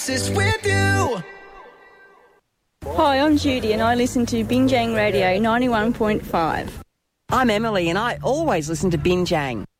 closest with you. Hi, I'm Judy and I listen to Binjang Radio 91.5. I'm Emily and I always listen to Binjang.